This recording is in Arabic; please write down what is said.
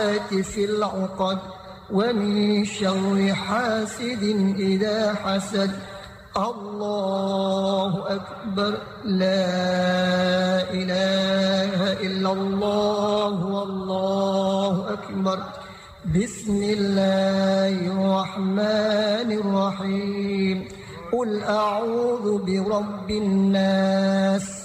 في العقد ومن شر حاسد إذا حسد. الله أكبر. لا إله إلا الله والله أكبر. بسم الله الرحمن الرحيم. قل أعوذ برب الناس